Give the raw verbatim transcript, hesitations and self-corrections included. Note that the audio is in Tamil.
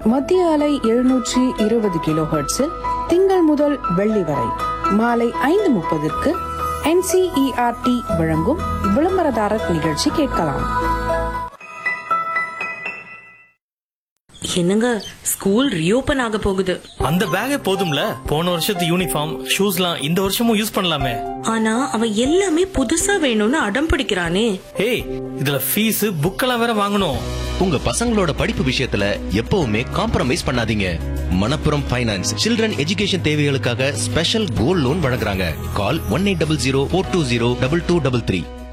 மத்திய அலை எழுநூற்றி இருபது கிலோ ஹெர்ட்ஸில் திங்கள் முதல் வெள்ளி வரை மாலை ஐந்து முப்பதுக்கு N C E R D வழங்கும் விளம்பரதாரர் நிகழ்ச்சி கேட்கலாம். என்னங்க, ஸ்கூல் ரீஓபன் ஆக போகுது. அந்த பேக்கே போதும்ல, போன வருஷத்து யூனிஃபார்ம் ஷூஸ்லாம் இந்த வருஷமும் யூஸ் பண்ணலாமே. ஆனா அவன் எல்லாமே புதுசா வேணும்னு அடம் பிடிக்கிறானே. ஏய், இதுல ஃபீஸ் புக்கெல்லாம் வேற வாங்கணும். உங்க பசங்களோட படிப்பு விஷயத்துல எப்பவுமே காம்ப்ரமைஸ் பண்ணாதீங்க. மணப்புரம் ஃபைனான்ஸ் சில்ட்ரன் எஜுகேஷன் தேவைகளுக்காக ஸ்பெஷல் கோல்ட் லோன் வழங்குறாங்க. கால் one eight double zero four two zero double two double three.